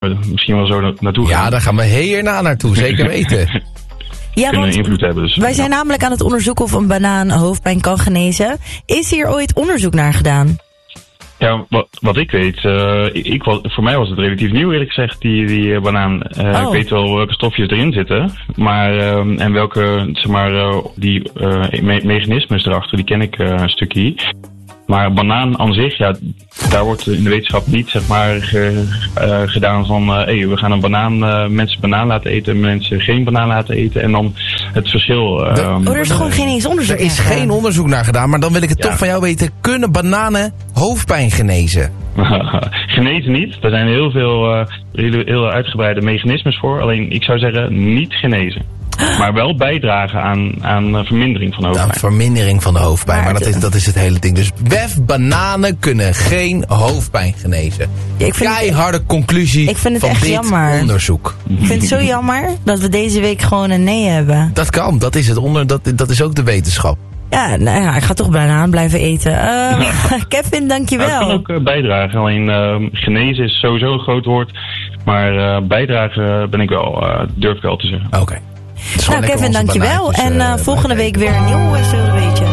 misschien wel zo naartoe gaan. Ja, daar gaan we hierna naartoe, zeker weten. Ja, kunnen want invloed hebben. Dus, wij zijn namelijk aan het onderzoeken of een banaan hoofdpijn kan genezen. Is hier ooit onderzoek naar gedaan? Ja, wat ik weet, voor mij was het relatief nieuw eerlijk gezegd, die banaan. Ik weet wel welke stofjes erin zitten, maar en welke, zeg maar, die mechanismes erachter, die ken ik een stukje. Maar banaan aan zich, ja, daar wordt in de wetenschap niet, zeg maar, gedaan van, we gaan mensen banaan laten eten, mensen geen banaan laten eten en dan het verschil. Er is gewoon geen eens onderzoek Er is geen onderzoek naar gedaan, maar dan wil ik het toch van jou weten. Kunnen bananen hoofdpijn genezen? Genezen niet. Er zijn heel veel heel uitgebreide mechanismes voor. Alleen ik zou zeggen niet genezen. Maar wel bijdragen aan vermindering van de hoofdpijn. Ja, vermindering van de hoofdpijn, maar dat is het hele ding. Dus bananen kunnen geen hoofdpijn genezen. Ja, keiharde conclusie van dit jammer. Onderzoek. Ik vind het zo jammer dat we deze week gewoon een nee hebben. Dat kan, dat is dat is ook de wetenschap. Ja, nou ja, ik ga toch banaan blijven eten. Kevin, dankjewel. Nou, ik kan ook bijdragen. Alleen genezen is sowieso een groot woord. Maar bijdragen durf ik wel te zeggen. Oké. Nou Kevin, dankjewel. En volgende week weer een nieuw weetje.